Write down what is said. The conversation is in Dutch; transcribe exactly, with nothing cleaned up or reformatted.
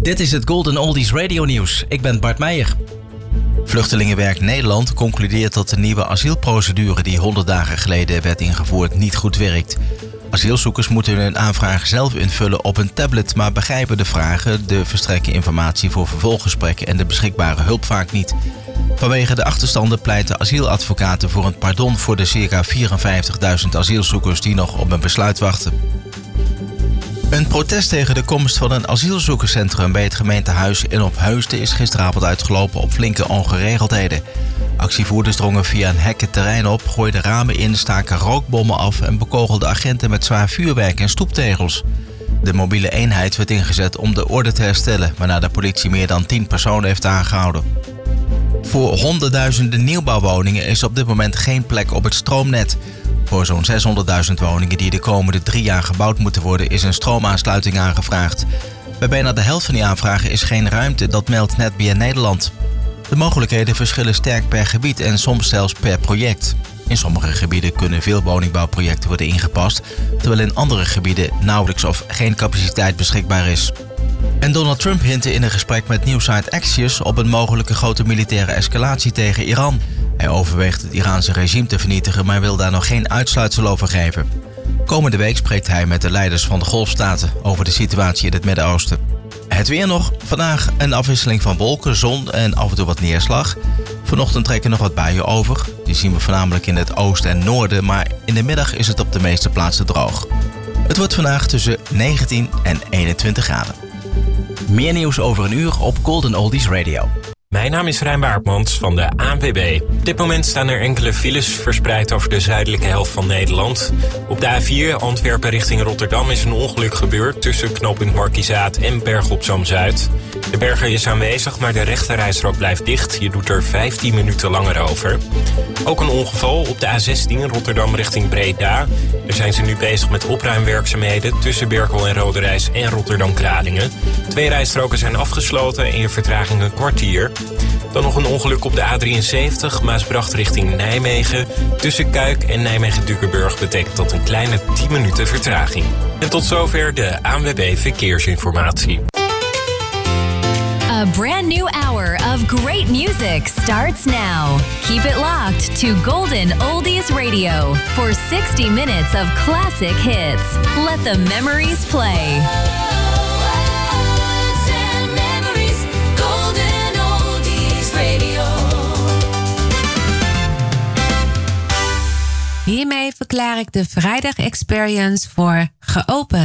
Dit is het Golden Oldies Radio Nieuws. Ik ben Bart Meijer. Vluchtelingenwerk Nederland concludeert dat de nieuwe asielprocedure die honderd dagen geleden werd ingevoerd niet goed werkt. Asielzoekers moeten hun aanvraag zelf invullen op een tablet, maar begrijpen de vragen, de verstrekken informatie voor vervolggesprekken en de beschikbare hulp vaak niet. Vanwege de achterstanden pleiten asieladvocaten voor een pardon voor de circa vierenvijftigduizend asielzoekers die nog op een besluit wachten. Een protest tegen de komst van een asielzoekerscentrum bij het gemeentehuis in Opheusden is gisteravond uitgelopen op flinke ongeregeldheden. Actievoerders drongen via een hek het terrein op, gooiden ramen in, staken rookbommen af en bekogelden agenten met zwaar vuurwerk en stoeptegels. De mobiele eenheid werd ingezet om de orde te herstellen, waarna de politie meer dan tien personen heeft aangehouden. Voor honderdduizenden nieuwbouwwoningen is op dit moment geen plek op het stroomnet. Voor zo'n zeshonderdduizend woningen die de komende drie jaar gebouwd moeten worden is een stroomaansluiting aangevraagd. Bij bijna de helft van die aanvragen is geen ruimte, dat meldt Netbeheer Nederland. De mogelijkheden verschillen sterk per gebied en soms zelfs per project. In sommige gebieden kunnen veel woningbouwprojecten worden ingepast, terwijl in andere gebieden nauwelijks of geen capaciteit beschikbaar is. En Donald Trump hintte in een gesprek met nieuwsite Axios op een mogelijke grote militaire escalatie tegen Iran. Hij overweegt het Iraanse regime te vernietigen, maar wil daar nog geen uitsluitsel over geven. Komende week spreekt hij met de leiders van de Golfstaten over de situatie in het Midden-Oosten. Het weer nog. Vandaag een afwisseling van wolken, zon en af en toe wat neerslag. Vanochtend trekken nog wat buien over. Die zien we voornamelijk in het oosten en noorden, maar in de middag is het op de meeste plaatsen droog. Het wordt vandaag tussen negentien en eenentwintig graden. Meer nieuws over een uur op Golden Oldies Radio. Mijn naam is Rijn Baartmans van de A N W B. Op dit moment staan er enkele files verspreid over de zuidelijke helft van Nederland. Op de A vier Antwerpen richting Rotterdam is een ongeluk gebeurd tussen knooppunt Markizaat en Bergen op Zoom-Zuid. De berger is aanwezig, maar de rechterrijstrook blijft dicht. Je doet er vijftien minuten langer over. Ook een ongeval op de A zestien Rotterdam richting Breda. Daar zijn ze nu bezig met opruimwerkzaamheden tussen Berkel en Roderijs en Rotterdam-Kralingen. Twee rijstroken zijn afgesloten en je vertraging een kwartier. Dan nog een ongeluk op de A drieënzeventig Maasbracht richting Nijmegen. Tussen Kuik en Nijmegen-Dukenburg betekent dat een kleine tien minuten vertraging. En tot zover de A N W B Verkeersinformatie. A brand new hour of great music starts now. Keep it locked to Golden Oldies Radio for sixty minutes of classic hits. Let the memories play. Hiermee verklaar ik de Vrijdag Experience voor geopend.